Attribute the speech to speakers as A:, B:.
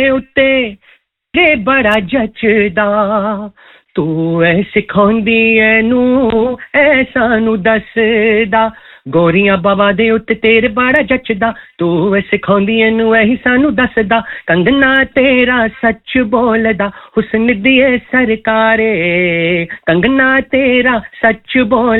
A: उत्ते रे बड़ा जचदा तू ऐ सिखांदी एनू ऐ सानू दसदा गोरियां बाबा दे उत्ते तेरे बड़ा जचदा तू ऐ सिखांदी एनू ऐही सानू दसदा कंगना तेरा सच बोलदा हुस्न दिए सरकारे कंगना तेरा सच बोल